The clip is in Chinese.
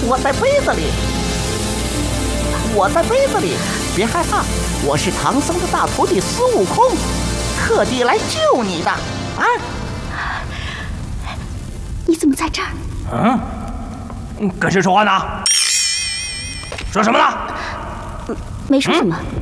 我在杯子里，我在杯子里，别害怕，我是唐僧的大徒弟孙悟空，特地来救你的啊！ 你怎么在这儿？ 跟谁说话呢？说什么呢？ 没说什么。